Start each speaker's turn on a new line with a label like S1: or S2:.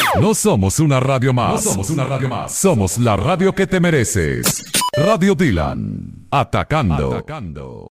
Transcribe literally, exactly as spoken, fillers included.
S1: No somos una radio más.
S2: No somos una radio más.
S1: Somos la radio que te mereces. Radio Dylan. Atacando. Atacando.